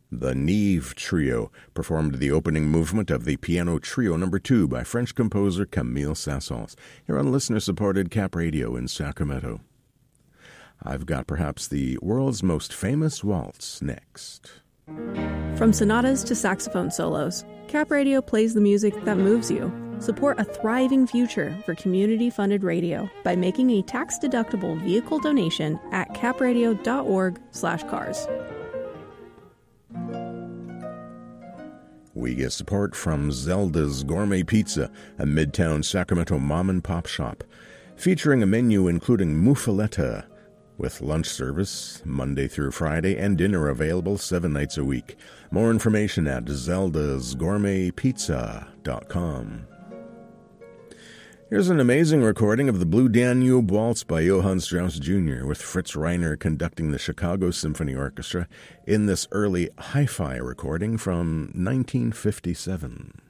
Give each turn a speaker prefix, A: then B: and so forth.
A: The Neve Trio performed the opening movement of the Piano Trio No. 2 by French composer Camille Saint-Saëns, here on listener-supported Cap Radio in Sacramento. I've got perhaps the world's most famous waltz next.
B: From sonatas to saxophone solos, Cap Radio plays the music that moves you. Support a thriving future for community-funded radio by making a tax-deductible vehicle donation at capradio.org/cars.
A: We get support from Zelda's Gourmet Pizza, a midtown Sacramento mom-and-pop shop, featuring a menu including muffaletta, with lunch service Monday through Friday and dinner available 7 nights a week. More information at zeldasgourmetpizza.com. Here's an amazing recording of the Blue Danube Waltz by Johann Strauss Jr., with Fritz Reiner conducting the Chicago Symphony Orchestra in this early hi-fi recording from 1957.